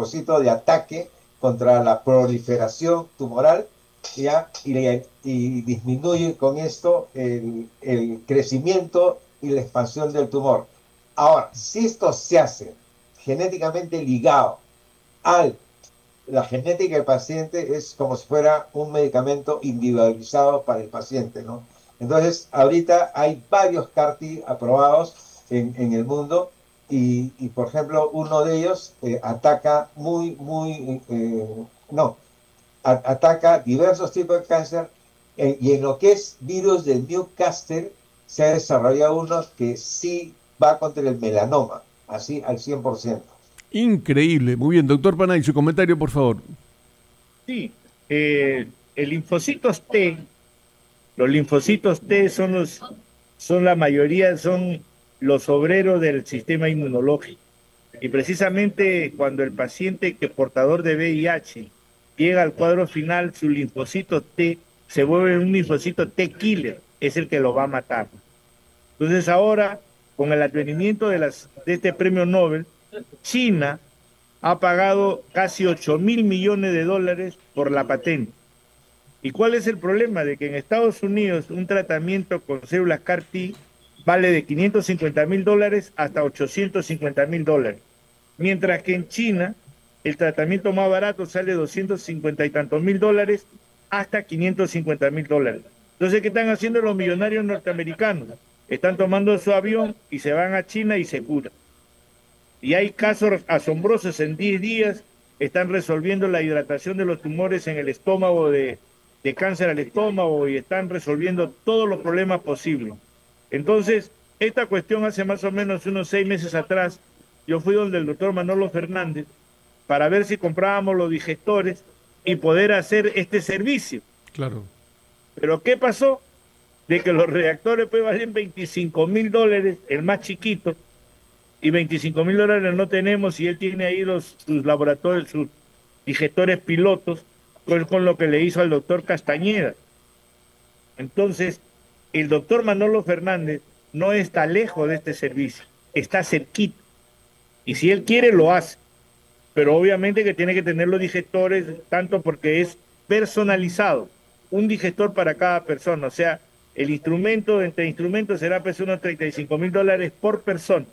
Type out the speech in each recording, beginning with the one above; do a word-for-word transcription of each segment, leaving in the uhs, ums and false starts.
linfocito de ataque contra la proliferación tumoral, ¿ya? Y, y disminuye con esto el, el crecimiento y la expansión del tumor. Ahora, si esto se hace genéticamente ligado a la genética del paciente, es como si fuera un medicamento individualizado para el paciente, ¿no? Entonces, ahorita hay varios C A R T aprobados en, en el mundo y, y, por ejemplo, uno de ellos eh, ataca muy, muy, eh, no, a, ataca diversos tipos de cáncer eh, y en lo que es virus del Newcastle se ha desarrollado uno que sí va contra el melanoma, así al cien por ciento. Increíble. Muy bien, doctor Panay, su comentario, por favor. Sí, eh, el linfocitos T, los linfocitos T son los, son la mayoría, son los obreros del sistema inmunológico. Y precisamente cuando el paciente que portador de V I H llega al cuadro final, su linfocito T se vuelve un linfocito T killer, es el que lo va a matar. Entonces ahora, con el advenimiento de, las, de este premio Nobel, China ha pagado casi ocho mil millones de dólares por la patente. ¿Y cuál es el problema? De que en Estados Unidos un tratamiento con células C A R T vale de quinientos cincuenta mil dólares hasta ochocientos cincuenta mil dólares. Mientras que en China el tratamiento más barato sale doscientos cincuenta y tantos mil dólares hasta quinientos cincuenta mil dólares. Entonces, ¿qué están haciendo los millonarios norteamericanos? Están tomando su avión y se van a China y se curan. Y hay casos asombrosos, en diez días están resolviendo la hidratación de los tumores en el estómago, de, de cáncer al estómago, y están resolviendo todos los problemas posibles. Entonces, esta cuestión hace más o menos unos seis meses atrás, yo fui donde el doctor Manolo Fernández para ver si comprábamos los digestores y poder hacer este servicio. Claro. Pero ¿qué pasó? De que los reactores pues valen veinticinco mil dólares, el más chiquito, y veinticinco mil dólares no tenemos, y él tiene ahí los, sus laboratorios, sus digestores pilotos, con, con lo que le hizo al doctor Castañeda. Entonces, el doctor Manolo Fernández no está lejos de este servicio, está cerquita. Y si él quiere, lo hace. Pero obviamente que tiene que tener los digestores, tanto porque es personalizado, un digestor para cada persona. O sea, el instrumento, entre instrumentos será pues unos treinta y cinco mil dólares por persona.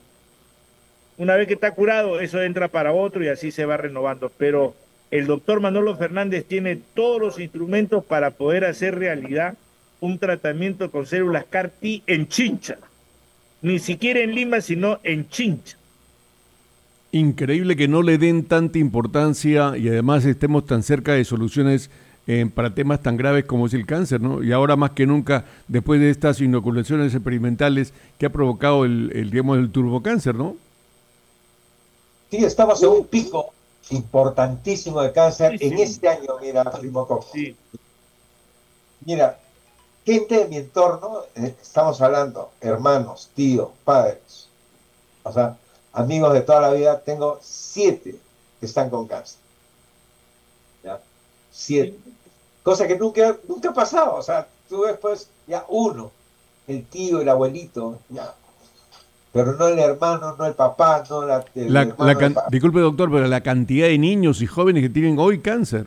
Una vez que está curado, eso entra para otro y así se va renovando. Pero el doctor Manolo Fernández tiene todos los instrumentos para poder hacer realidad un tratamiento con células C A R T en Chincha. Ni siquiera en Lima, sino en Chincha. Increíble que no le den tanta importancia y además estemos tan cerca de soluciones eh, para temas tan graves como es el cáncer, ¿no? Y ahora más que nunca, después de estas inoculaciones experimentales que ha provocado el, el digamos, el turbocáncer, ¿no? Sí, estamos en un pico importantísimo de cáncer Sí, en sí. este año, mira, primo Coco. Sí. Mira, gente de mi entorno, eh, estamos hablando, hermanos, tíos, padres, o sea, amigos de toda la vida, tengo siete que están con cáncer. ¿Ya? Siete. Cosa que nunca, nunca ha pasado, o sea, tú ves pues ya uno, el tío, el abuelito, ya. Pero no el hermano, no el papá, no la, el La, la hermano de can- papá. disculpe, doctor, pero la cantidad de niños y jóvenes que tienen hoy cáncer.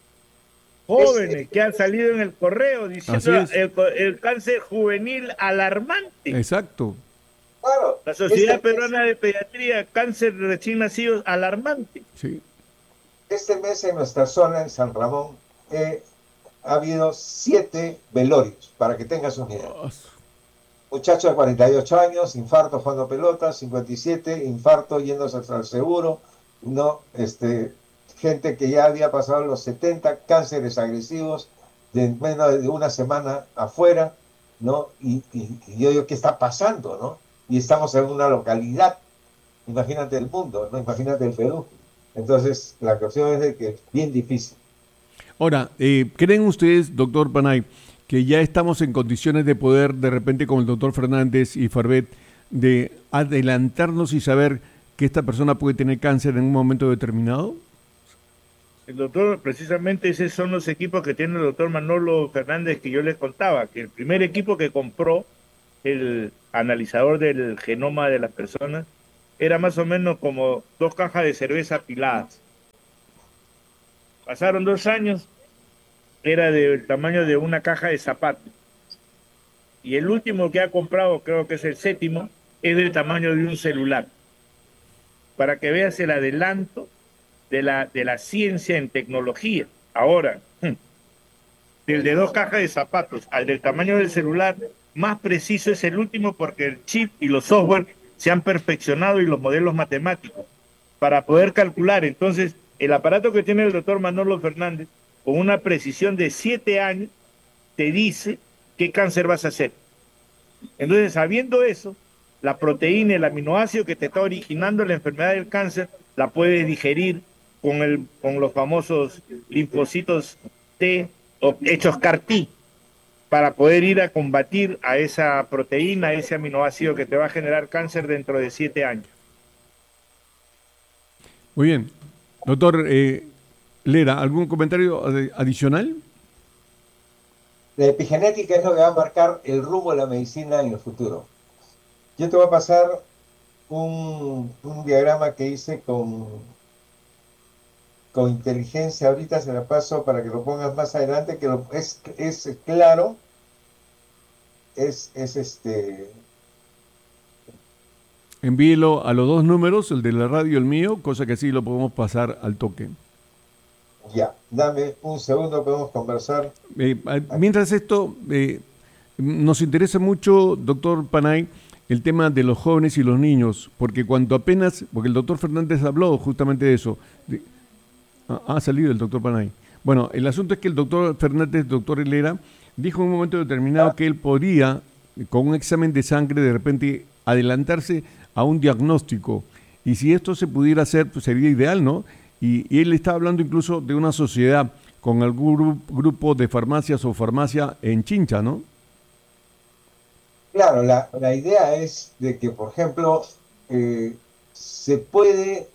Es, Jóvenes que han salido en el correo Así diciendo es. el, el cáncer juvenil alarmante. Exacto. claro, La Sociedad este mes, Peruana de Pediatría, cáncer de recién nacidos alarmante. Sí. este mes en nuestra zona, en San Ramón, eh, ha habido siete velorios, para que tengas una idea. Oh, Muchacho de cuarenta y ocho años, infarto jugando pelota, cincuenta y siete, infarto yéndose al seguro, no, este, gente que ya había pasado los setenta, cánceres agresivos de menos de una semana afuera, ¿no? Y, y, y yo digo, ¿qué está pasando, no? Y estamos en una localidad, imagínate el mundo, ¿no? Imagínate el Perú. Entonces, la cuestión es de que es bien difícil. Ahora, eh, ¿creen ustedes, doctor Panay, que ya estamos en condiciones de poder, de repente, con el doctor Fernández y Farbet, de adelantarnos y saber que esta persona puede tener cáncer en un momento determinado? El doctor, precisamente esos son los equipos que tiene el doctor Manolo Fernández que yo les contaba, que el primer equipo que compró, el analizador del genoma de las personas, era más o menos como dos cajas de cerveza apiladas. Pasaron dos años, era del tamaño de una caja de zapatos. Y el último que ha comprado, creo que es el séptimo, es del tamaño de un celular. Para que veas el adelanto de la, de la ciencia en tecnología. Ahora, del de dos cajas de zapatos al del tamaño del celular, más preciso es el último porque el chip y los software se han perfeccionado y los modelos matemáticos para poder calcular. Entonces, el aparato que tiene el doctor Manolo Fernández, con una precisión de siete años, te dice qué cáncer vas a hacer. Entonces, sabiendo eso, la proteína, el aminoácido que te está originando la enfermedad del cáncer, la puedes digerir con, el, con los famosos linfocitos T o hechos C A R T, para poder ir a combatir a esa proteína, a ese aminoácido que te va a generar cáncer dentro de siete años. Muy bien. Doctor eh, Lera, ¿algún comentario adicional? La epigenética es lo que va a marcar el rumbo de la medicina en el futuro. Yo te voy a pasar un, un diagrama que hice con, con inteligencia. Ahorita se la paso para que lo pongas más adelante, que lo, es, es claro, es, es este... Envíelo a los dos números, el de la radio y el mío, cosa que así lo podemos pasar al toque. Ya, dame un segundo, podemos conversar. Eh, mientras esto, eh, nos interesa mucho, doctor Panay, el tema de los jóvenes y los niños, porque cuando apenas, porque el doctor Fernández habló justamente de eso. De, ah, ha salido el doctor Panay. Bueno, el asunto es que el doctor Fernández, doctor Helera, dijo en un momento determinado que él podría, con un examen de sangre, de repente adelantarse a un diagnóstico. Y si esto se pudiera hacer, pues sería ideal, ¿no? Y, y él está hablando incluso de una sociedad con algún gru grupo de farmacias o farmacia en Chincha, ¿no? Claro, la, la idea es de que, por ejemplo, eh, se puede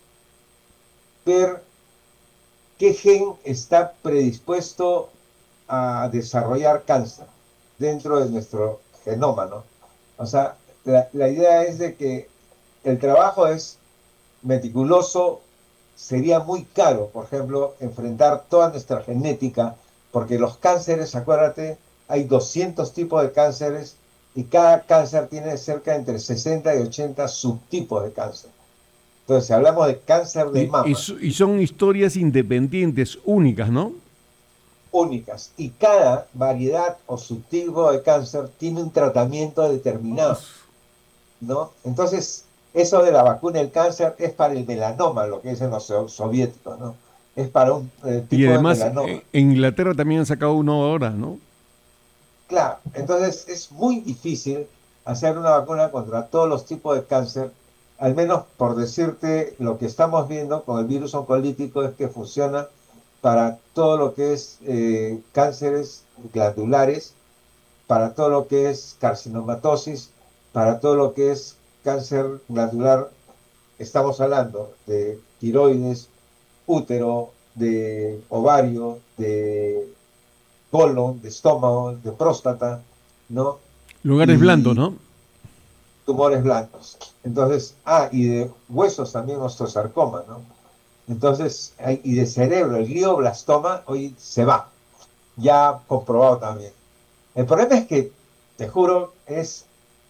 ver qué gen está predispuesto a desarrollar cáncer dentro de nuestro genoma, ¿no? O sea, la, la idea es de que el trabajo es meticuloso, sería muy caro, por ejemplo, enfrentar toda nuestra genética, porque los cánceres, acuérdate, hay doscientos tipos de cánceres y cada cáncer tiene cerca de entre sesenta y ochenta subtipos de cáncer. Entonces, si hablamos de cáncer de y, mama... Y, y son historias independientes, únicas, ¿no? Únicas. Y cada variedad o subtipo de cáncer tiene un tratamiento determinado, ¿no? Entonces, eso de la vacuna del cáncer es para el melanoma, lo que dicen los soviéticos, ¿no? Es para un eh, tipo y además, de melanoma. En Inglaterra también han sacado uno ahora, ¿no? Claro, entonces es muy difícil hacer una vacuna contra todos los tipos de cáncer, al menos por decirte, lo que estamos viendo con el virus oncolítico es que funciona para todo lo que es eh, cánceres glandulares, para todo lo que es carcinomatosis, para todo lo que es cáncer glandular. Estamos hablando de tiroides, útero, de ovario, de colon, de estómago, de próstata, ¿no? Lugares y blandos, ¿no? Tumores blandos. Entonces, ah, y de huesos también osteosarcoma, ¿no? Entonces, y de cerebro, el glioblastoma hoy se va, ya comprobado también. El problema es que, te juro, es,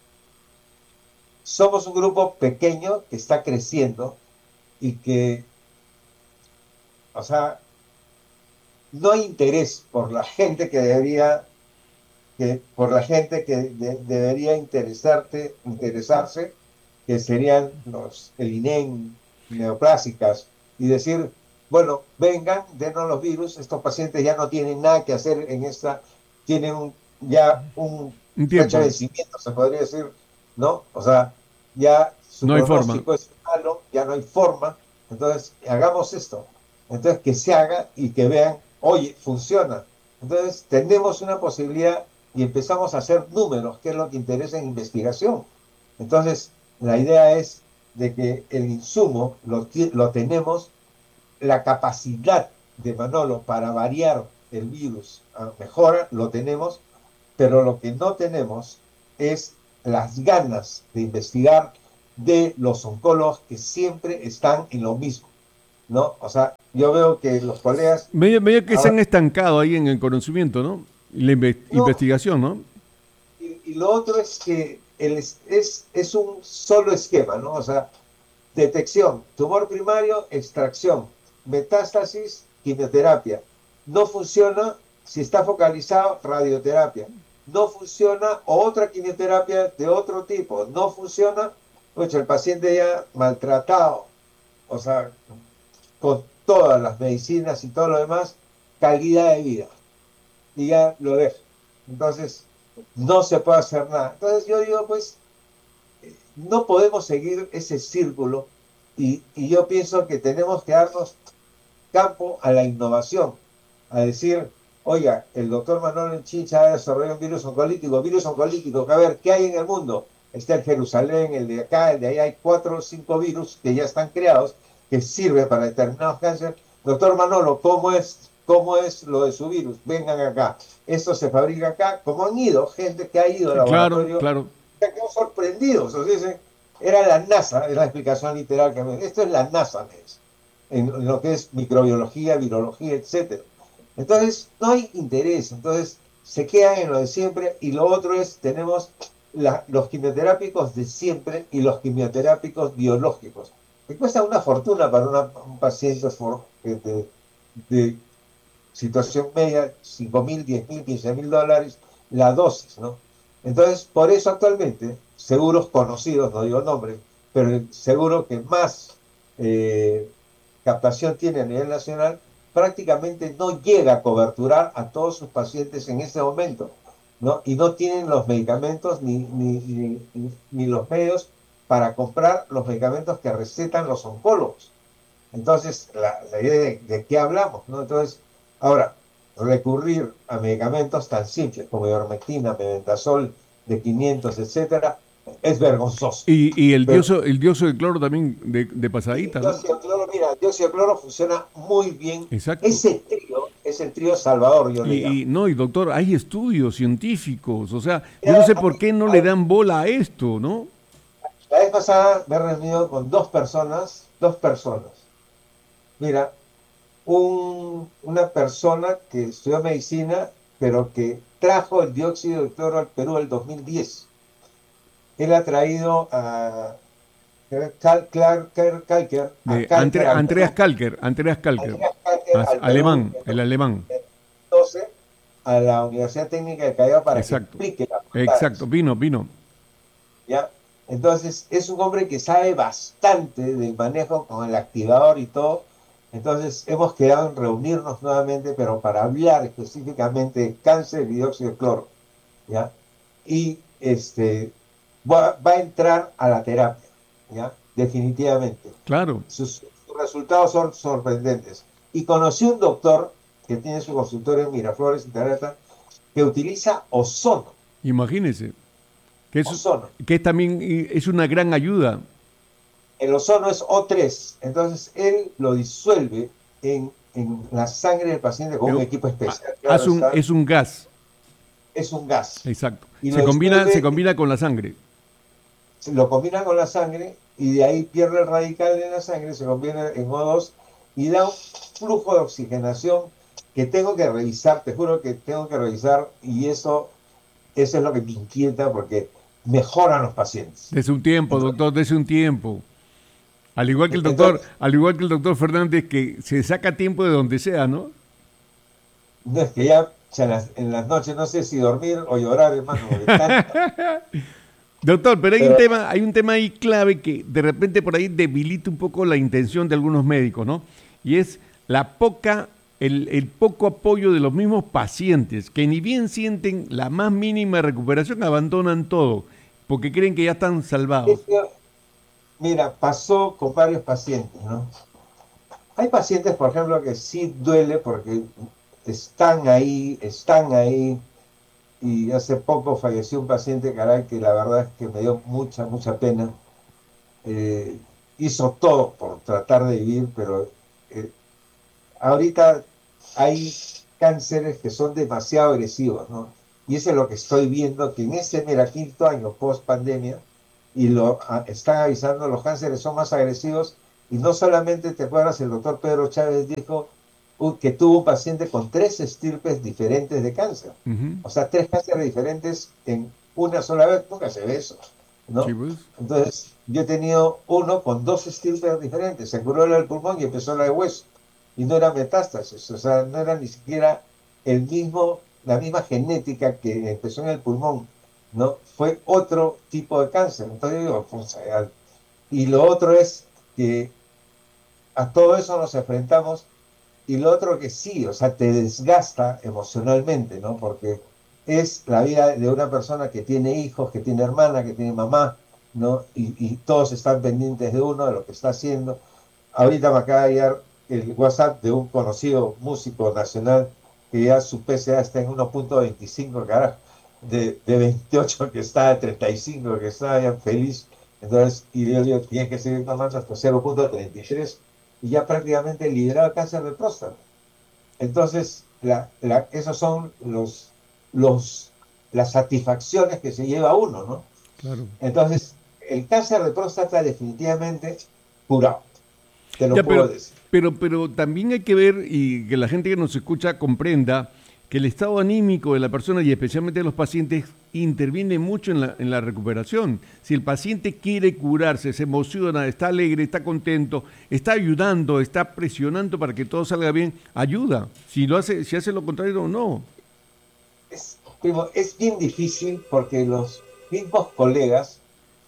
somos un grupo pequeño que está creciendo y que, o sea, no hay interés por la gente que debería, que, por la gente que de, debería interesarte, interesarse, que serían los, el I N E M, neoplásicas, y decir, bueno, vengan, denos los virus, estos pacientes ya no tienen nada que hacer en esta, tienen un, ya un, un fecha de vencimiento, se podría decir, ¿no? O sea, ya su no pronóstico es malo, ya no hay forma, entonces hagamos esto, entonces que se haga y que vean, oye, funciona. Entonces tenemos una posibilidad y empezamos a hacer números, que es lo que interesa en investigación. Entonces, la idea es de que el insumo lo, lo tenemos, la capacidad de Manolo para variar el virus a mejora, lo tenemos, pero lo que no tenemos es las ganas de investigar de los oncólogos que siempre están en lo mismo, ¿no? O sea, yo veo que los colegas Medio, medio que se ahora han estancado ahí en el conocimiento, ¿no? Y la inve- no, investigación, ¿no? y, y lo otro es que el, es, es, es un solo esquema, ¿no? O sea, detección, tumor primario, extracción, metástasis, quimioterapia. No funciona si está focalizado, radioterapia. No funciona otra quimioterapia de otro tipo. No funciona, pues el paciente ya maltratado, o sea, con todas las medicinas y todo lo demás, calidad de vida. Y ya lo deja. Entonces, no se puede hacer nada. Entonces yo digo, pues, no podemos seguir ese círculo y, y yo pienso que tenemos que darnos campo a la innovación, a decir, oiga, el doctor Manuel Chincha ha desarrollado un virus oncolítico, virus oncolítico, a ver, ¿qué hay en el mundo? Está el Jerusalén, el de acá, el de allá, hay cuatro o cinco virus que ya están creados, que sirven para determinados cánceres. Doctor Manolo, ¿cómo es, cómo es lo de su virus? Vengan acá. Esto se fabrica acá, como han ido, gente que ha ido al Claro, laboratorio, claro. se quedado sorprendidos. O sea, dicen, era la NASA, es la explicación literal que me esto es la NASA, me dice, en, en lo que es microbiología, virología, etcétera. Entonces, no hay interés, entonces se quedan en lo de siempre y lo otro es, tenemos la, los quimioterápicos de siempre y los quimioterápicos biológicos, que cuesta una fortuna para una, un paciente for, de, de situación media, cinco mil, diez mil, quince mil dólares la dosis, ¿no? Entonces, por eso actualmente, seguros conocidos, no digo nombres, pero el seguro que más eh, captación tiene a nivel nacional, prácticamente no llega a coberturar a todos sus pacientes en este momento, ¿no? Y no tienen los medicamentos ni, ni, ni, ni, ni los medios para comprar los medicamentos que recetan los oncólogos. Entonces, la, la idea de, de qué hablamos, ¿no? Entonces, ahora, recurrir a medicamentos tan simples como ivermectina, mebendazol de quinientos, etcétera, es vergonzoso. Y, y el Pero dioso, el dioso de cloro también de, de el pasadita, ¿no? dióxido de cloro, mira, el dióxido de cloro funciona muy bien. Exacto. Ese trío es el trío salvador, yo le llamo. Y, y no, y doctor, hay estudios científicos, o sea, yo no Ya, sé a por mí, qué no a le ver, dan bola a esto, ¿no? la vez pasada me he reunido con dos personas, dos personas. Mira, un, una persona que estudió medicina, pero que trajo el dióxido de cloro al Perú el dos mil diez. Él ha traído a Cal, Clark, Kalker, a De Kalker Andre- al Andreas Perú, Kalker, Andreas Kalker, Andreas Kalker as- al Perú alemán, en el alemán, dos mil doce a la Universidad Técnica de Callao para que exacto, explique las exacto, bondades, vino, vino, ¿ya? Entonces, es un hombre que sabe bastante del manejo con el activador y todo. Entonces, hemos quedado en reunirnos nuevamente, pero para hablar específicamente de cáncer y dióxido de cloro, ¿ya? Y este, va, va a entrar a la terapia, ¿ya? Definitivamente. claro, Sus, sus resultados son sorprendentes. Y conocí un doctor que tiene su consultorio en Miraflores, en Tarata, que utiliza ozono, imagínese, que es, ozono. que es también y es una gran ayuda, El ozono es O tres, entonces él lo disuelve en, en la sangre del paciente con eh, un equipo ha- especial. Claro hace un, está, es un gas, es un gas. exacto, Y se lo combina, se disuelve, combina con la sangre, lo combina con la sangre y de ahí pierde el radical de la sangre, se convierte en O dos y da un flujo de oxigenación que tengo que revisar, te juro que tengo que revisar y eso, eso es lo que me inquieta porque mejoran los pacientes. desde un tiempo, Entonces, doctor, desde un tiempo. Al igual que el doctor, entonces al igual que el doctor Fernández, que se saca tiempo de donde sea, ¿no? no es que ya o sea, en, las, en las noches no sé si dormir o llorar, hermano, porque tanta, Doctor, pero hay un pero tema, hay un tema ahí clave que de repente por ahí debilita un poco la intención de algunos médicos, ¿no? Y es la poca, el, el poco apoyo de los mismos pacientes, que ni bien sienten la más mínima recuperación, abandonan todo, porque creen que ya están salvados. eso, mira, pasó con varios pacientes, ¿no? Hay pacientes, por ejemplo, que sí duele porque están ahí, están ahí, y hace poco falleció un paciente, caray, que la verdad es que me dio mucha, mucha pena. Eh, hizo todo por tratar de vivir, pero eh, ahorita hay cánceres que son demasiado agresivos, ¿no? Y eso es lo que estoy viendo, que en este, mira, quinto año post pandemia, y lo a, están avisando, los cánceres son más agresivos Y no solamente, ¿te acuerdas? El doctor Pedro Chávez dijo uh, que tuvo un paciente con tres estirpes diferentes de cáncer. Ujú. O sea, tres cánceres diferentes en una sola vez, nunca se ve eso, Sí, ¿no? pues. Entonces, yo he tenido uno con dos estirpes diferentes, se curó la del pulmón y empezó la de hueso. Y no era metástasis, o sea, no era ni siquiera el mismo, la misma genética que empezó en el pulmón, ¿no? Fue otro tipo de cáncer. Entonces yo digo, pues, al- y lo otro es que a todo eso nos enfrentamos y lo otro que sí, o sea, te desgasta emocionalmente, ¿no? Porque es la vida de una persona que tiene hijos, que tiene hermana, que tiene mamá, ¿no? Y, y todos están pendientes de uno, de lo que está haciendo. Ahorita me acaba de llegar el WhatsApp de un conocido músico nacional que ya su P C A está en uno punto veinticinco, carajo, de, de veintiocho que está, de treinta y cinco que está ya feliz. Entonces, y yo digo, tienes que seguir tomando hasta cero punto treinta y tres y ya prácticamente liberado el cáncer de próstata. Entonces, la, la, esos son los, los, las satisfacciones que se lleva uno, ¿no? Claro. Entonces, el cáncer de próstata definitivamente curado, te lo Ya, pero, puedo decir. pero, pero también hay que ver y que la gente que nos escucha comprenda que el estado anímico de la persona y especialmente de los pacientes interviene mucho en la, en la recuperación. Si el paciente quiere curarse, se emociona, está alegre, está contento, está ayudando, está presionando para que todo salga bien, ayuda. Si lo hace, si hace lo contrario, no. Es, primo, es bien difícil porque los mismos colegas,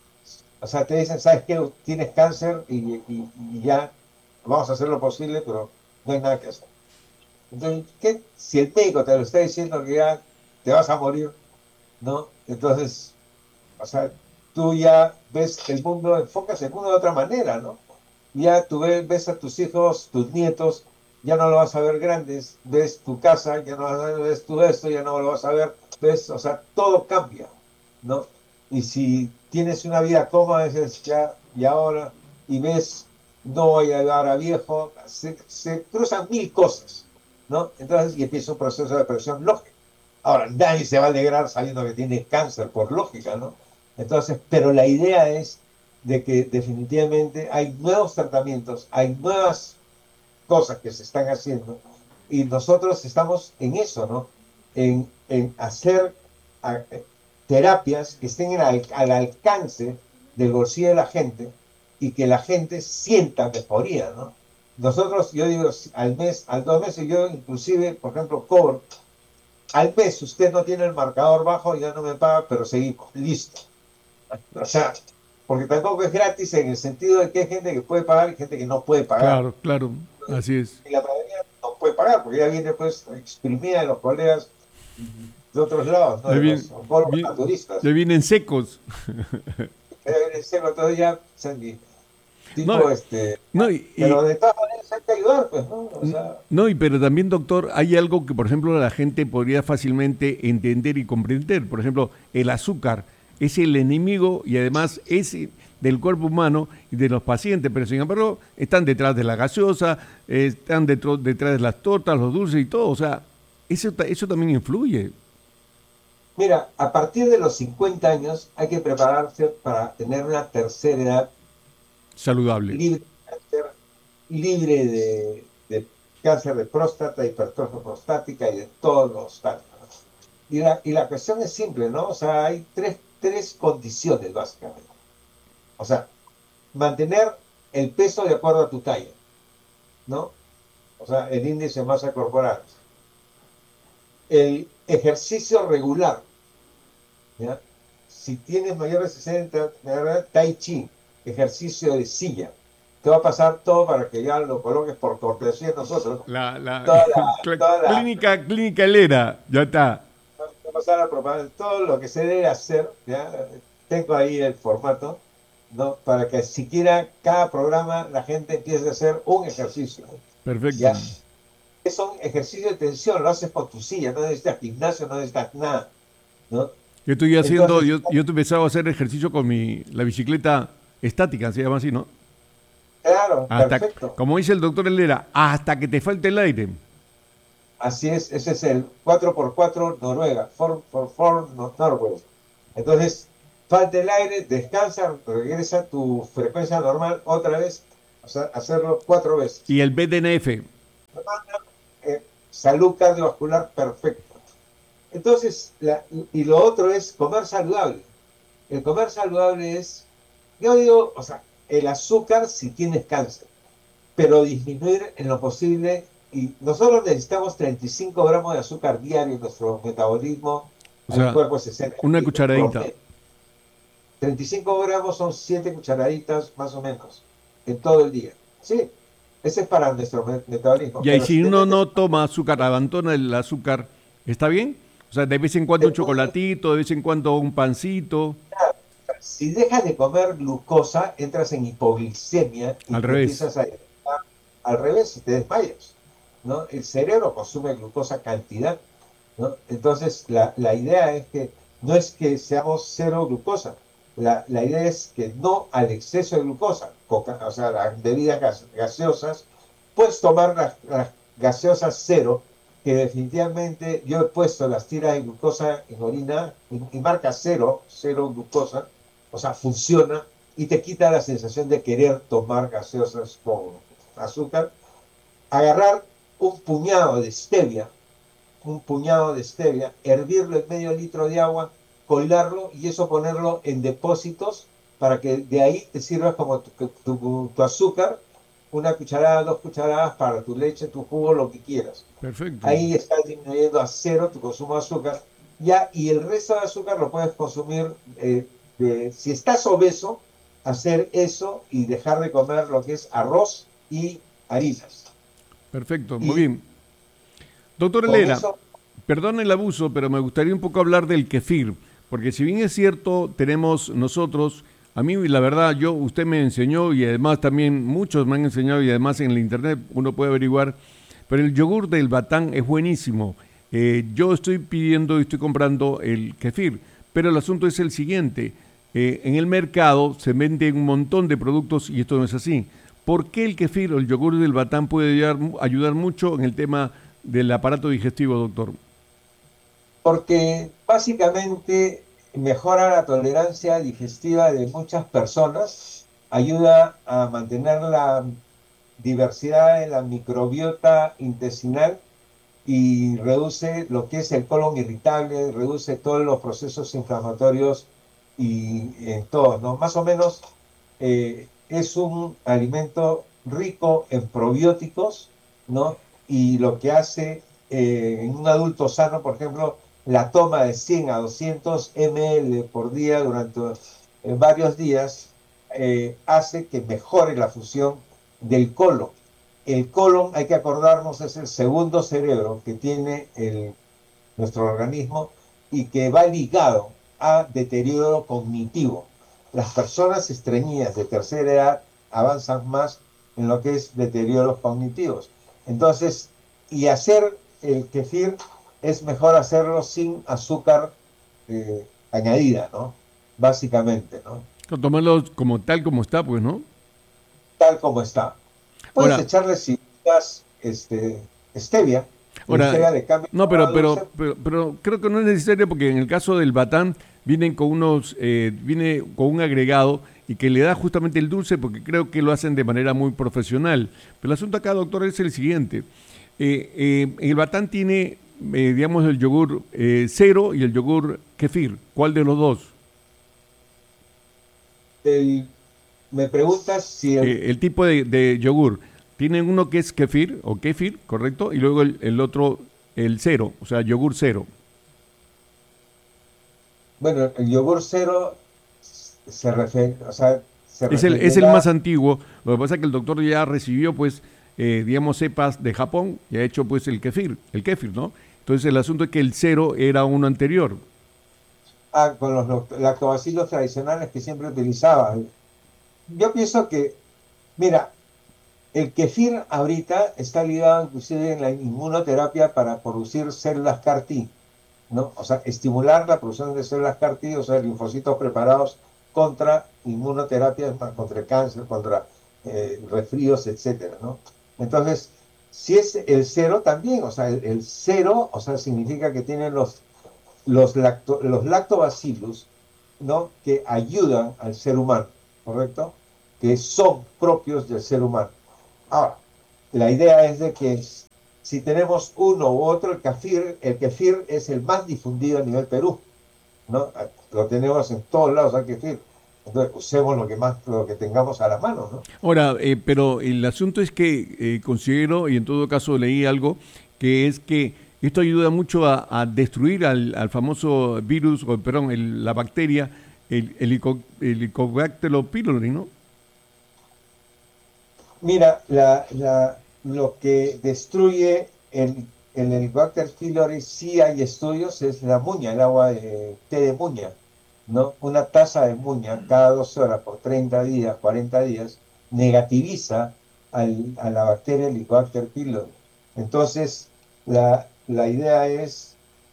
o sea, te dicen, ¿sabes qué? Tienes cáncer y, y, y ya vamos a hacer lo posible, pero no hay nada que hacer. Entonces, ¿qué? Si el médico te lo está diciendo que ya te vas a morir, ¿no? Entonces, o sea, tú ya ves el mundo, enfocas el mundo de otra manera, ¿no? Ya tú ves, ves a tus hijos, tus nietos, ya no lo vas a ver grandes, ves tu casa, ya no vas a ver, ves tu esto, ya no lo vas a ver, ves, o sea, todo cambia, ¿no? Y si tienes una vida cómoda, dices ya, y ahora, y ves, no voy a llegar a viejo, se, se cruzan mil cosas, ¿no? Entonces, y empieza un proceso de depresión lógico. Ahora, nadie se va a alegrar sabiendo que tiene cáncer por lógica, ¿no? Entonces, pero la idea es de que definitivamente hay nuevos tratamientos, hay nuevas cosas que se están haciendo y nosotros estamos en eso, ¿no? En, en hacer a, terapias que estén al, al alcance del bolsillo de la gente y que la gente sienta mejoría, ¿no? Nosotros, yo digo, al mes, al dos meses, yo inclusive, por ejemplo, cobro al mes usted no tiene el marcador bajo, ya no me paga, pero seguimos, listo. O sea, porque tampoco es gratis en el sentido de que hay gente que puede pagar y gente que no puede pagar. Claro, claro, así es. Y la mayoría no puede pagar, porque ya viene pues exprimida de los colegas de otros lados, ¿no? Ya, De viene, los oncólogos vi- naturistas. ya vienen secos. Ya viene seco, entonces ya, Sandy, No, tipo, este, no, y, pero y- de todas maneras hay que ayudar, pues, ¿no? O sea, no, y pero también, doctor, hay algo que, por ejemplo, la gente podría fácilmente entender y comprender. Por ejemplo, el azúcar es el enemigo y además es del cuerpo humano y de los pacientes, pero sin embargo están detrás de la gaseosa, eh, están detro- detrás de las tortas, los dulces y todo. O sea, eso, ta- eso también influye. mira, a partir de los cincuenta años hay que prepararse para tener una tercera edad Saludable. libre de cáncer, libre de, de cáncer de próstata, hipertrofia prostática y de todos los cánceres. Y la, y la cuestión es simple, ¿no? O sea, hay tres, tres condiciones básicamente. O sea, mantener el peso de acuerdo a tu talla, ¿no? O sea, el índice de masa corporal. El ejercicio regular, ¿ya? Si tienes mayor de sesenta, tai chi, ejercicio de silla. Te va a pasar todo para que ya lo coloques por cortesía de nosotros. La, la, Toda la, cl- toda la, clínica, clínica Helera, ya está. va a pasar a propaganda, todo lo que se debe hacer, ¿ya? Tengo ahí el formato, ¿no? Para que siquiera cada programa la gente empiece a hacer un ejercicio, Perfecto. ¿ya? Es un ejercicio de tensión, lo haces con tu silla, no necesitas gimnasio, no necesitas nada, ¿no? Yo estoy haciendo, Entonces, yo, yo he empezado a hacer ejercicio con mi, la bicicleta estática, se llama así, ¿no? claro, Hasta, perfecto. como dice el doctor Helera, hasta que te falte el aire. Así es, ese es el cuatro por cuatro Noruega, cuatro por cuatro Norway. Entonces, falta el aire, descansa, regresa a tu frecuencia normal otra vez. O o sea, hacerlo cuatro veces. ¿Y el B D N F? Eh, salud cardiovascular perfecta. Entonces, la, y lo otro es comer saludable. El comer saludable es, yo digo, o sea, el azúcar si tienes cáncer, pero disminuir en lo posible. Y nosotros necesitamos treinta y cinco gramos de azúcar diario en nuestro metabolismo, O en el sea, cuerpo sesenta. una cucharadita. treinta y cinco gramos son siete cucharaditas más o menos en todo el día. Sí, ese es para nuestro metabolismo. Y ahí Pero si si uno metes, no toma azúcar, abandona el azúcar, ¿está bien? O sea, de vez en cuando un chocolatito, de vez en cuando un pancito. si dejas de comer glucosa, entras en hipoglicemia y Al te revés. empiezas a al revés y te desmayas, ¿no? El cerebro consume glucosa cantidad, ¿no? Entonces, la, la idea es que no es que seamos cero glucosa, la, la idea es que no al exceso de glucosa, coca, o sea, las bebidas gas, gaseosas, puedes tomar las, las gaseosas cero, que definitivamente yo he puesto las tiras de glucosa en orina y, y marca cero, cero glucosa, o sea, funciona y te quita la sensación de querer tomar gaseosas con azúcar. Agarrar un puñado de stevia, un puñado de stevia, hervirlo en medio litro de agua, colarlo y eso ponerlo en depósitos para que de ahí te sirva como tu, tu, tu azúcar, una cucharada, dos cucharadas para tu leche, tu jugo, lo que quieras. Perfecto. Ahí estás disminuyendo a cero tu consumo de azúcar, ya, y el resto de azúcar lo puedes consumir, eh, de, si estás obeso, hacer eso y dejar de comer lo que es arroz y harinas. Perfecto, muy Y bien. Doctor con Helera, eso, perdón el abuso, pero me gustaría un poco hablar del kefir, porque si bien es cierto, tenemos nosotros, a mí la verdad, yo usted me enseñó y además también muchos me han enseñado y además en el internet uno puede averiguar, pero el yogur del Batán es buenísimo. Eh, yo estoy pidiendo y estoy comprando el kefir, pero el asunto es el siguiente, eh, en el mercado se venden un montón de productos y esto no es así. ¿Por qué el kefir o el yogur del Batán puede ayudar, ayudar mucho en el tema del aparato digestivo, doctor? porque básicamente mejora la tolerancia digestiva de muchas personas, ayuda a mantener la diversidad en la microbiota intestinal y reduce lo que es el colon irritable, reduce todos los procesos inflamatorios y en todo, ¿no? Más o menos eh, es un alimento rico en probióticos, ¿no? Y lo que hace eh, en un adulto sano, por ejemplo, la toma de cien a doscientos mililitros por día durante eh, varios días eh, hace que mejore la función del colon. El colon, hay que acordarnos, es el segundo cerebro que tiene el, nuestro organismo y que va ligado a deterioro cognitivo. Las personas estreñidas de tercera edad avanzan más en lo que es deterioros cognitivos. Entonces, y hacer el kefir es mejor hacerlo sin azúcar eh, añadida, ¿no? Básicamente, ¿no? Tomarlo como tal como está, pues, ¿no? Tal como está. Puedes Ahora, echarle si gustas, este, stevia, la ahora, stevia de cambio no, a pero, pero, dulce. pero, pero creo que no es necesario porque en el caso del Batán vienen con unos, eh, viene con un agregado y que le da justamente el dulce porque creo que lo hacen de manera muy profesional. Pero el asunto acá, doctor, es el siguiente. Eh, eh, el Batán tiene, eh, digamos, el yogur eh, cero y el yogur kefir. ¿Cuál de los dos? El, me preguntas si el, Eh, el tipo de, de yogur. Tienen uno que es kefir o kefir, ¿correcto? Y luego el, el otro, el cero, o sea, yogur cero. bueno, el yogur cero se refiere, o sea, se Es el, es el referirá más antiguo. Lo que pasa es que el doctor ya recibió, pues, eh, digamos, cepas de Japón y ha hecho, pues, el kefir, el kefir, ¿no? Entonces, el asunto es que el cero era uno anterior. a, con los lactobacilos tradicionales que siempre utilizaba. Yo pienso que, mira, el kefir ahorita está ligado inclusive en la inmunoterapia para producir células C A R T, ¿no? O sea, estimular la producción de células C A R T, o sea, linfocitos preparados contra inmunoterapias, contra el cáncer, contra eh, resfríos, etcétera, ¿no? Entonces, si es el cero también, o sea, el, el cero, o sea, significa que tienen los, los, lacto, los lactobacillus, ¿no? Que ayudan al ser humano, ¿correcto? que son propios del ser humano. Ahora, la idea es de que si tenemos uno u otro, el kefir, el kefir es el más difundido a nivel Perú, ¿no? Lo tenemos en todos lados, el kefir. Entonces usemos lo que más, lo que tengamos a la mano, ¿no? Ahora, eh, pero el asunto es que eh, considero, y en todo caso leí algo, que es que esto ayuda mucho a, a destruir al, al famoso virus, o perdón, el- la bacteria, el helico- Helicobacter pylori, ¿no? Mira, la, la, lo que destruye el, el Helicobacter pylori, sí hay estudios, es la muña, el agua de té de muña, ¿no? Una taza de muña cada doce horas por treinta días, cuarenta días, negativiza al- a la bacteria Helicobacter pylori. Entonces, la, la idea es,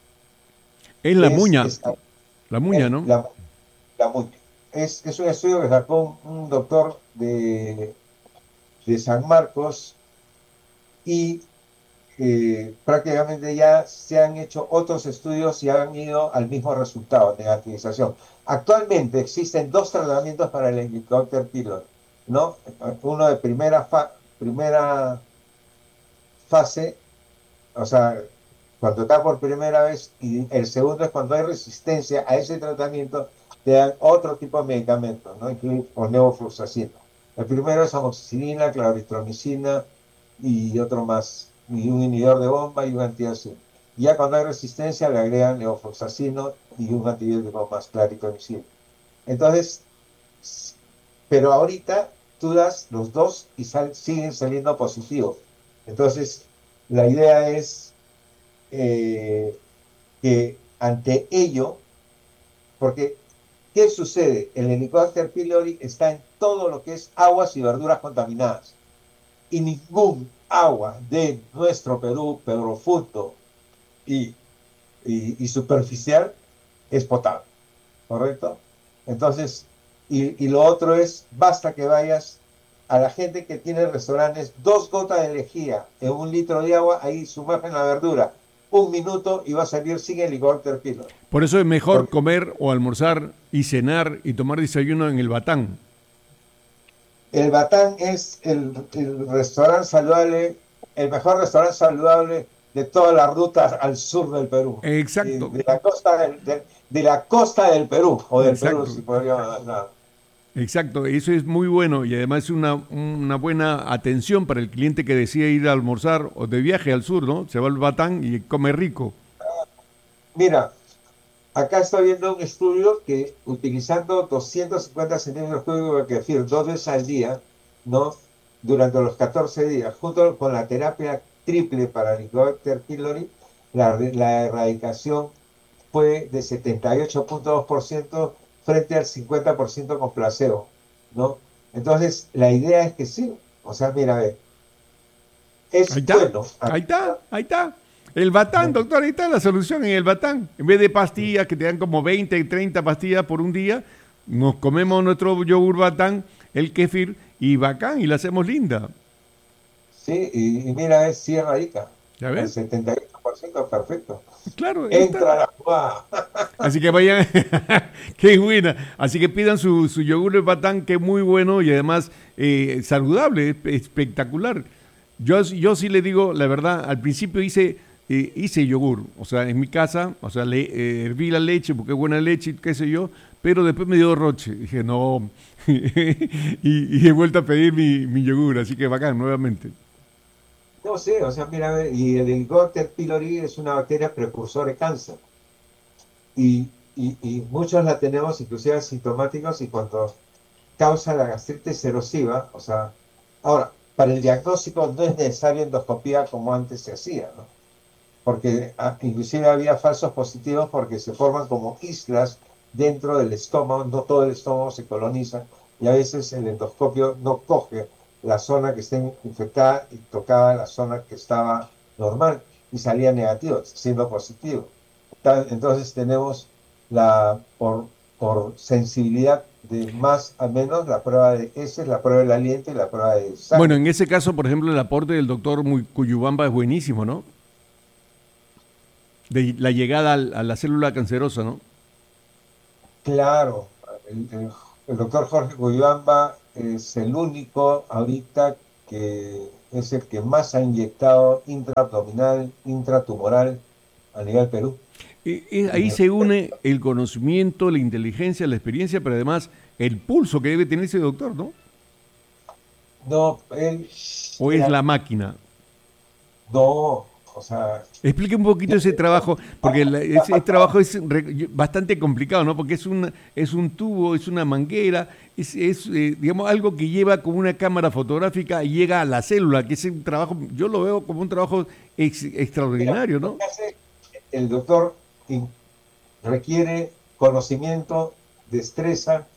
Es la es, muña, es la muña, el- ¿no? la, la muña. Es, es un estudio que sacó un, un doctor de, de San Marcos y eh, prácticamente ya se han hecho otros estudios y han ido al mismo resultado, negativización. Actualmente existen dos tratamientos para el Helicobacter pylori, ¿no? Uno de primera, fa- primera fase, o sea, cuando está por primera vez, y el segundo es cuando hay resistencia a ese tratamiento, te dan otro tipo de medicamentos, ¿no? Incluye o levofloxacina. El primero es amoxicilina, claritromicina y otro más, y un inhibidor de bomba y un antiácido. Ya cuando hay resistencia le agregan levofloxacino y un antibiótico más, claritromicina. Entonces, pero ahorita tú das los dos y sal- siguen saliendo positivos. Entonces, la idea es eh, que ante ello, porque ¿qué sucede? El Helicobacter pylori está en todo lo que es aguas y verduras contaminadas. Y ningún agua de nuestro Perú profundo y, y, y superficial es potable, ¿correcto? Entonces, y, y lo otro es, basta que vayas a la gente que tiene restaurantes, dos gotas de lejía en un litro de agua, ahí sumergen la verdura, un minuto y va a salir sin Helicobacter pylori. Por eso es mejor Porque comer o almorzar y cenar y tomar desayuno en el batán. el Batán es el, el restaurante saludable, el mejor restaurante saludable de toda la ruta al sur del Perú. Y Exacto, de la costa del, de, de la costa del Perú, o del Perú, exacto. si podríamos hablar. Exacto, eso es muy bueno y además es una, una buena atención para el cliente que decide ir a almorzar o de viaje al sur, ¿no? Se va al Batán y come rico. Mira, acá estoy viendo un estudio que utilizando doscientos cincuenta centímetros cúbicos de kefir dos veces al día, ¿no? Durante los catorce días, junto con la terapia triple para Helicobacter pylori, la, la erradicación fue de setenta y ocho punto dos por ciento frente al cincuenta por ciento con placebo, ¿no? Entonces, la idea es que sí, o sea, mira, a ver, Ahí es está, bueno. ahí está, ahí está. El Batán, doctor, ahí está la solución en el Batán. En vez de pastillas que te dan como veinte, treinta pastillas por un día, nos comemos nuestro yogur Batán, el kefir y bacán y la hacemos linda. Sí, y, y mira, es sí radica, ¿Ya el ves? setenta y ocho por ciento perfecto. Claro, ahí está. Entra a la jugada. Así que vayan, qué buena. Así que pidan su, su yogur de batán, que es muy bueno y además eh, saludable, es espectacular. Yo, yo sí le digo, la verdad, al principio hice, eh, hice yogur, o sea, en mi casa, o sea, le, eh, herví la leche porque es buena leche, qué sé yo, pero después me dio roche. Dije, no, y, y he vuelto a pedir mi, mi yogur, así que bacán, nuevamente. No sé, o sea, mira, a ver, y el Helicobacter pylori es una bacteria precursora de cáncer. Y, y, y muchos la tenemos inclusive asintomáticos y cuando causa la gastritis erosiva, o sea, ahora, para el diagnóstico no es necesario endoscopía como antes se hacía, ¿no? Porque ah, inclusive había falsos positivos porque se forman como islas dentro del estómago, no todo el estómago se coloniza y a veces el endoscopio no coge la zona que esté infectada y tocaba la zona que estaba normal y salía negativo, siendo positivo. Entonces tenemos la, por, por sensibilidad de más a menos, la prueba de heces, la prueba del aliento y la prueba de Bueno, sangre. en ese caso, por ejemplo, el aporte del doctor Cuyubamba es buenísimo, ¿no? De la llegada al- a la célula cancerosa, ¿no? Claro, el, el- el doctor Jorge Cuyamba es el único ahorita que es el que más ha inyectado intraabdominal, intratumoral a nivel Perú. Eh, eh, ahí se une el conocimiento, la inteligencia, la experiencia, pero además el pulso que debe tener ese doctor, ¿no? No, él, ¿O es mira, la máquina? no, o sea, Explique un poquito ese trabajo, porque la- ese trabajo es re- bastante complicado, ¿no? Porque es un, es un tubo, es una manguera, es, es, eh, digamos, algo que lleva como una cámara fotográfica y llega a la célula, que es un trabajo, yo lo veo como un trabajo ex- mira, extraordinario, lo ¿no? que hace el doctor in- requiere conocimiento, destreza,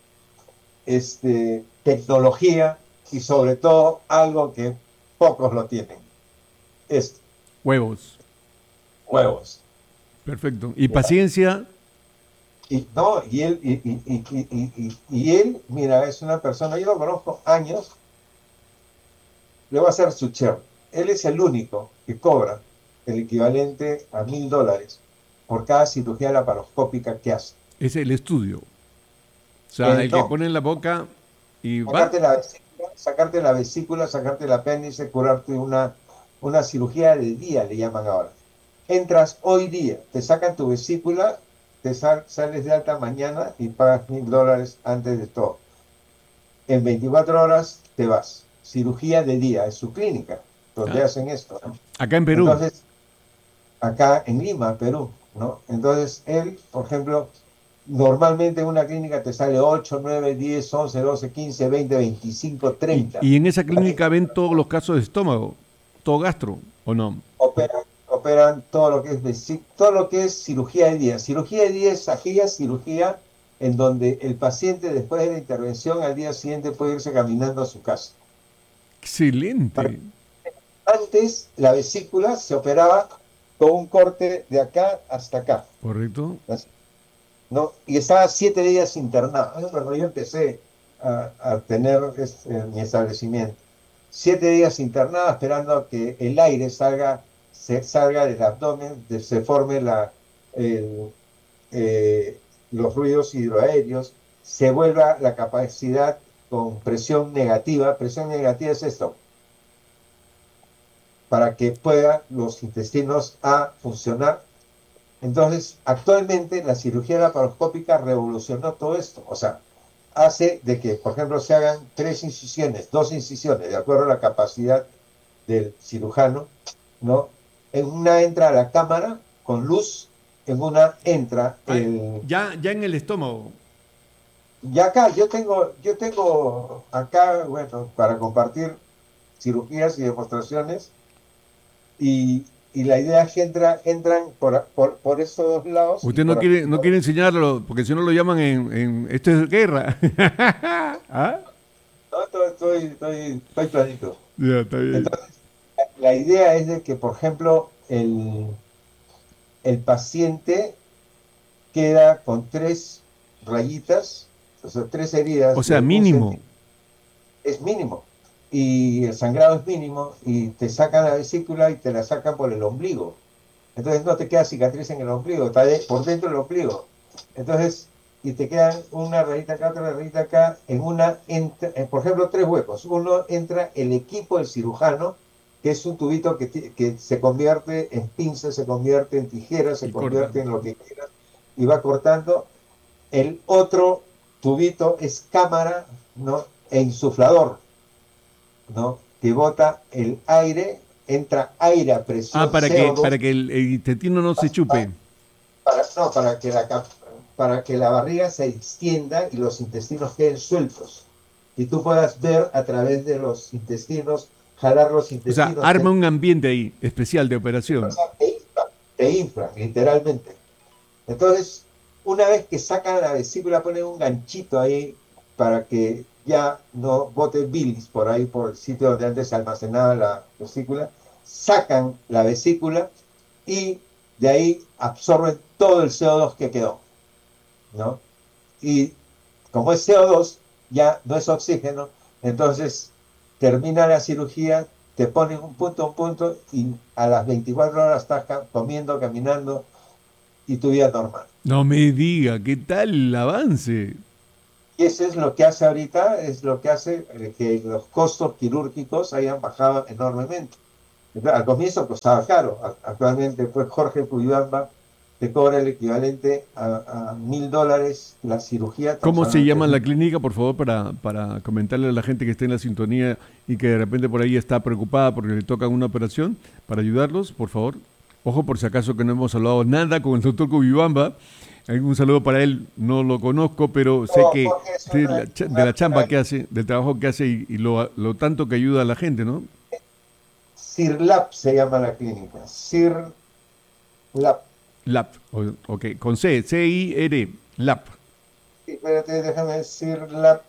este, tecnología y sobre todo algo que pocos lo tienen, es Huevos, huevos. perfecto. Y ¿Ya? paciencia, Y, no, y él, y, y, y, y, y- y él, mira, es una persona, yo lo conozco años, le va a hacer su share. Él es el único que cobra el equivalente a mil dólares por cada cirugía laparoscópica que hace. es el estudio. O sea, Él el que no, pone en la boca y va. sacarte la vesícula, sacarte la vesícula, sacarte el apéndice, curarte una, una cirugía del día, le llaman ahora. Entras hoy día, te sacan tu vesícula, te sal- sales de alta mañana y pagas mil dólares antes de todo. En veinticuatro horas te vas. Cirugía de día, es su clínica donde Ah, hacen esto, ¿no? acá en Perú. Entonces, acá en Lima, Perú, ¿no? Entonces, él, por ejemplo, normalmente en una clínica te sale ocho, nueve, diez, once, doce, quince, veinte, veinticinco, Y, treinta. y en esa clínica ven todos los casos de estómago, todo gastro, ¿o no? Operan, operan todo lo que es vesi- todo lo que es cirugía de día. Cirugía de día es aquella cirugía en donde el paciente después de la intervención al día siguiente puede irse caminando a su casa. Excelente. Antes la vesícula se operaba con un corte de acá hasta acá, ¿Correcto? ¿no? Y estaba siete días internado. Ah, cuando yo empecé a, a tener este, mi establecimiento. Siete días internado esperando a que el aire salga, se, salga del abdomen, de, se forme la, el, eh, los ruidos hidroaéreos, se vuelva la capacidad con presión negativa. Presión negativa es esto, para que puedan los intestinos a funcionar. Entonces, actualmente la cirugía laparoscópica revolucionó todo esto. O sea, hace de que, por ejemplo, se hagan tres incisiones, dos incisiones, de acuerdo a la capacidad del cirujano, ¿no? En una entra la cámara con luz, en una entra Ah, el... ya, ya en el estómago. Y acá, yo tengo, yo tengo acá, bueno, para compartir cirugías y demostraciones, y, y la idea es que entra, entran por, por, por estos dos lados y Usted no por aquí. quiere, no quiere enseñarlo, porque si no lo llaman en, en esto es guerra. ¿Ah? No, estoy, estoy, estoy, estoy planito. Ya, está bien. Entonces, la idea es de que, por ejemplo, el, el paciente queda con tres rayitas, o sea, tres O heridas sea, de un mínimo. centímetro, es mínimo. Y el sangrado es mínimo, y te sacan la vesícula y te la sacan por el ombligo. Entonces no te queda cicatriz en el ombligo, está de- por dentro del ombligo. Entonces, y te quedan una rayita acá, otra rayita acá, en una, entra, eh, por ejemplo, tres huecos. Uno entra el equipo del cirujano, que es un tubito que, ti- que se convierte en pinza, se convierte en tijera, se Y corta. convierte en lo que quieras, y va cortando. El otro tubito es cámara, ¿no? E insuflador, ¿no? Que bota el aire, entra aire a Ah, presión para que, para C O dos, que el, el intestino no se chupe. para, no, para que la, cap- para que la barriga se extienda y los intestinos queden sueltos. Y tú puedas ver a través de los intestinos, jalar los O sea, intestinos, te, arma un ambiente ahí especial de operación. te inflan, te inflan, literalmente. Entonces, una vez que sacan la vesícula, ponen un ganchito ahí para que ya no bote bilis por ahí, por el sitio donde antes se almacenaba la vesícula, sacan la vesícula y de ahí absorben todo el C O dos que quedó, ¿no? Y como es C O dos, ya no es oxígeno, entonces termina la cirugía, te ponen un punto, un punto, y a las veinticuatro horas estás comiendo, caminando y tu vida normal. No me diga, ¿qué tal el avance? Y eso es lo que hace ahorita, es lo que hace que los costos quirúrgicos hayan bajado enormemente. Al comienzo costaba caro, actualmente pues Jorge Cuyubamba te cobra el equivalente a, a mil dólares la cirugía. ¿Cómo se llama la clínica, por favor, para, para comentarle a la gente que esté en la sintonía y que de repente por ahí está preocupada porque le toca una operación, para ayudarlos, por favor? Ojo, por si acaso que no hemos hablado nada con el doctor Cuyubamba. Un saludo para él, no lo conozco, pero sé que de la, de la chamba que hace, del trabajo que hace y, y lo, lo tanto que ayuda a la gente, ¿no? CIRLAP se llama la clínica, CIRLAP. LAP, ok, con C, C I R, LAP. Sí, espérate, déjame decir LAP.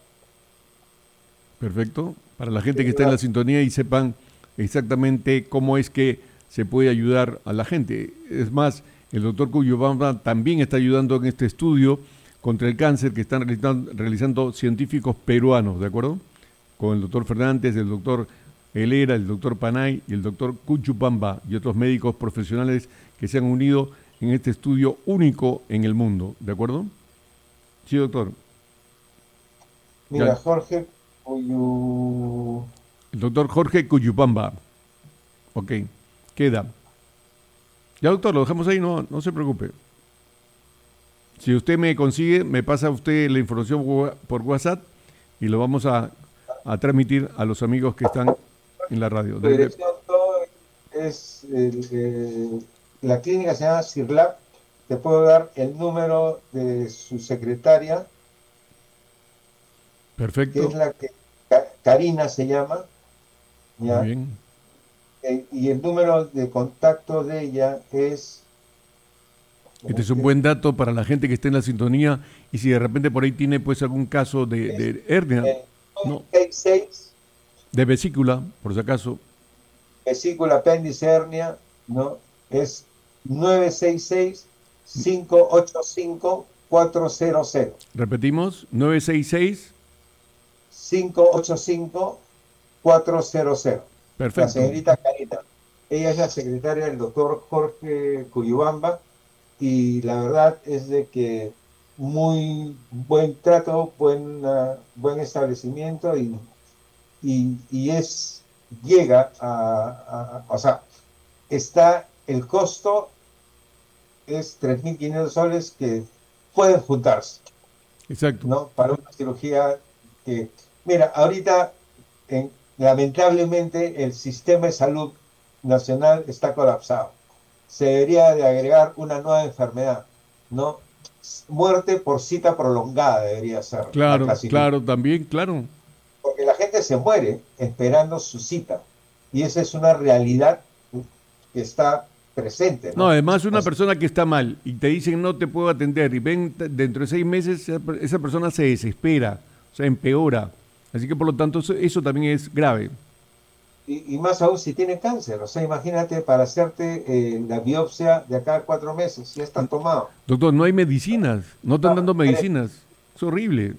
Perfecto, para la gente que está en la sintonía y sepan exactamente cómo es que se puede ayudar a la gente. Es más, el doctor Cuyubamba también está ayudando en este estudio contra el cáncer que están realizando, realizando científicos peruanos, ¿de acuerdo? Con el doctor Fernández, el doctor Helera, el doctor Panay y el doctor Cuyubamba y otros médicos profesionales que se han unido en este estudio único en el mundo, ¿de acuerdo? Sí, doctor. Mira, Ya. Jorge Cuyu... El doctor Jorge Cuyubamba. Ok, queda. Ya, doctor, lo dejamos ahí, no, no se preocupe. Si usted me consigue, me pasa usted la información por WhatsApp y lo vamos a, a transmitir a los amigos que están en la radio. La dirección todo es el, el, la clínica se llama CIRLAP. Te puedo dar el número de su secretaria. Perfecto. Que es la que Karina se llama. ¿Ya? Muy bien. Eh, y el número de contacto de ella es... Este es un buen dato para la gente que esté en la sintonía y si de repente por ahí tiene pues algún caso de, de hernia, no, de vesícula, por si acaso. Vesícula, apéndice, hernia, ¿no? Es nueve seis seis, cinco ocho cinco, cuatro cero cero. Repetimos, nueve seis seis, cinco ocho cinco, cuatro cero cero. Perfecto. La señorita Karina. Ella es la secretaria del doctor Jorge Cuyubamba y la verdad es de que muy buen trato, buena, buen establecimiento y, y, y es, llega a, a, o sea, está, el costo es tres mil quinientos soles que pueden juntarse. Exacto. ¿No? Para una cirugía que, mira, ahorita en, lamentablemente el sistema de salud nacional está colapsado. Se debería de agregar una nueva enfermedad, ¿no? Muerte por cita prolongada debería ser. Claro, claro, también, claro. Porque la gente se muere esperando su cita. Y esa es una realidad que está presente. No, no además una o sea, persona que está mal y te dicen no te puedo atender y ven dentro de seis meses, esa persona se desespera, o sea, empeora. Así que por lo tanto eso, eso también es grave. Y, y más aún si tiene cáncer, o sea, imagínate para hacerte eh, la biopsia de acá a cuatro meses, ya está tomado. Doctor, no hay medicinas, no están no, dando medicinas, es horrible.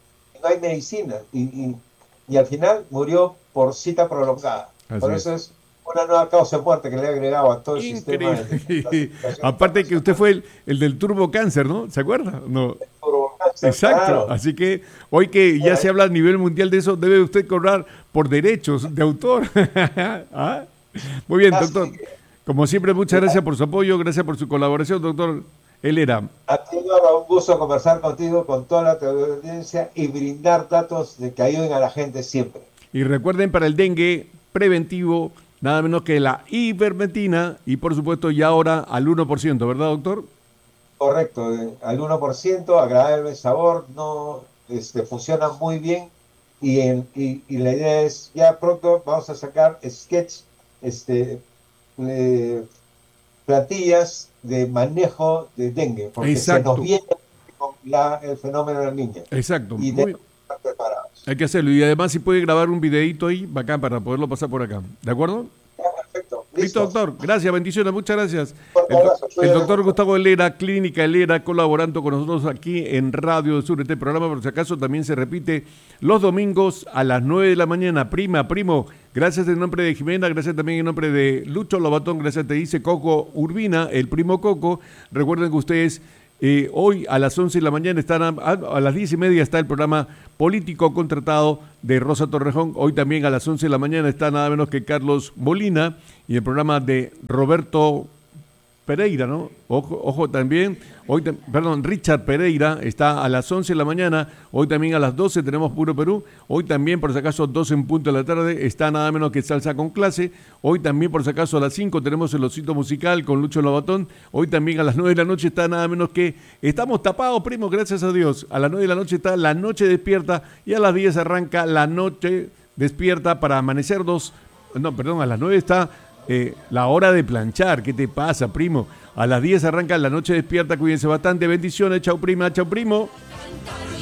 No hay medicina y, y, y al final murió por cita prolongada. Así por eso es. es una nueva causa de muerte que le ha agregado a todo el Increíble. sistema. De, Aparte que usted fue el, el del turbo cáncer, ¿no? ¿Se acuerda? No. Cáncer, exacto, claro. Así que hoy que ya se habla a nivel mundial de eso, debe usted cobrar por derechos de autor. ¿Ah? Muy bien, doctor. Como siempre, muchas gracias por su apoyo, gracias por su colaboración, doctor Helera. A ti, Laura, un gusto conversar contigo, con toda la audiencia y brindar datos de que ayuden a la gente siempre. Y recuerden, para el dengue preventivo, nada menos que la ivermectina y por supuesto ya ahora al uno por ciento, ¿verdad, doctor? Correcto, eh, al uno por ciento, agradable sabor, no este, funciona muy bien y, en, y, y la idea es, ya pronto vamos a sacar sketch, este, eh, plantillas de manejo de dengue, porque exacto. se nos viene con la, el fenómeno del niño. Exacto. Y muy... debemos estar preparados. Hay que hacerlo y además si puede grabar un videito ahí, bacán, para poderlo pasar por acá, ¿de acuerdo? Perfecto. Listo, doctor. Gracias, bendiciones, muchas gracias. El, el doctor Gustavo Helera, Clínica Helera, colaborando con nosotros aquí en Radio Sur. Este programa, por si acaso, también se repite los domingos a las nueve de la mañana. Prima, primo, gracias en nombre de Jimena, gracias también en nombre de Lucho Lobatón, gracias te dice Coco Urbina, el primo Coco. Recuerden que ustedes Eh, hoy a las once de la mañana, están a, a las diez y media está el programa político contratado de Rosa Torrejón. Hoy también a las once de la mañana está nada menos que Carlos Molina y el programa de Roberto Pereira, ¿no? Ojo, ojo también, hoy, perdón, Richard Pereira está a las once de la mañana, hoy también a las doce tenemos Puro Perú, hoy también por si acaso doce en punto de la tarde está nada menos que Salsa con Clase, hoy también por si acaso a las cinco tenemos el Osito Musical con Lucho Lobatón, hoy también a las nueve de la noche está nada menos que, estamos tapados, primo, gracias a Dios, a las nueve de la noche está La Noche Despierta y a las diez arranca La Noche Despierta para amanecer dos, no, perdón, a las nueve está... Eh, la hora de planchar, ¿qué te pasa, primo? A las diez arranca La Noche Despierta, cuídense bastante, bendiciones, chau prima, chau primo.